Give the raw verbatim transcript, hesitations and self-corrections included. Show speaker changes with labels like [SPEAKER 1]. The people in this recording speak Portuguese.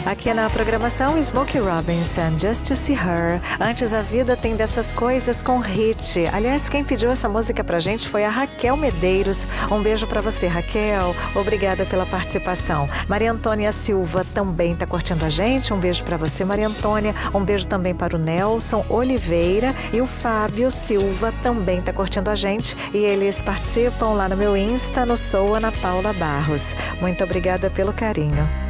[SPEAKER 1] Aqui na programação, Smokey Robinson, Just to See Her. Antes, a vida tem dessas coisas com hit. Aliás, quem pediu essa música pra gente foi a Raquel Medeiros. Um beijo pra você, Raquel. Obrigada pela participação. Maria Antônia Silva também tá curtindo a gente. Um beijo pra você, Maria Antônia. Um beijo também para o Nelson Oliveira. E o Fábio Silva também tá curtindo a gente. E eles participam lá no meu Insta, no Sou Ana Paula Barros. Muito obrigada pelo carinho.